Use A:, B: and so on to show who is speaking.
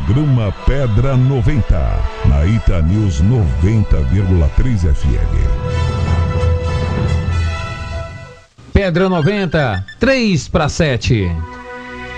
A: Programa Pedra 90, na Ita News 90,3 FM.
B: Pedra 90, 3 para 7.